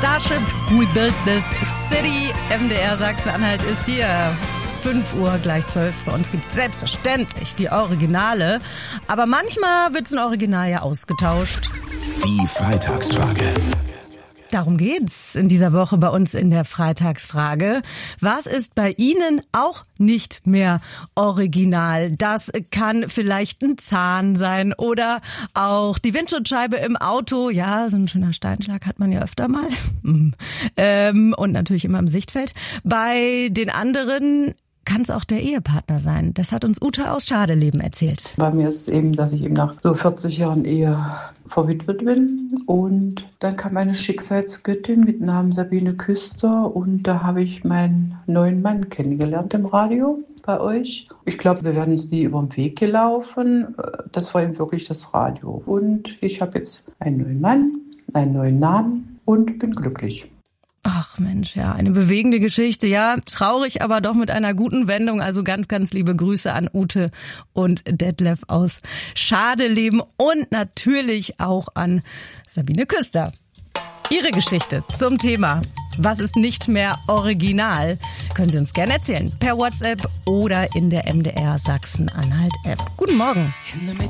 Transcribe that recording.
Starship, We Built This City. MDR Sachsen-Anhalt ist hier. 5 Uhr gleich 12. Bei uns gibt es selbstverständlich die Originale. Aber manchmal wird so ein Original ja ausgetauscht. Die Freitagsfrage. Darum geht's in dieser Woche bei uns in der Freitagsfrage. Was ist bei Ihnen auch nicht mehr original? Das kann vielleicht ein Zahn sein oder auch die Windschutzscheibe im Auto. Ja, so ein schöner Steinschlag hat man ja öfter mal. Und natürlich immer im Sichtfeld. Bei den anderen kann es auch der Ehepartner sein. Das hat uns Ute aus Schadeleben erzählt. Bei mir ist es eben, dass ich eben nach so 40 Jahren Ehe verwitwet bin. Und dann kam eine Schicksalsgöttin mit Namen Sabine Küster. Und da habe ich meinen neuen Mann kennengelernt im Radio bei euch. Ich glaube, wir werden uns nie über den Weg gelaufen. Das war eben wirklich das Radio. Und ich habe jetzt einen neuen Mann, einen neuen Namen und bin glücklich. Ach Mensch, ja, eine bewegende Geschichte, ja, traurig, aber doch mit einer guten Wendung. Also ganz, ganz liebe Grüße an Ute und Detlef aus Schadeleben und natürlich auch an Sabine Küster. Ihre Geschichte zum Thema, was ist nicht mehr original, können Sie uns gerne erzählen, per WhatsApp oder in der MDR Sachsen-Anhalt App. Guten Morgen.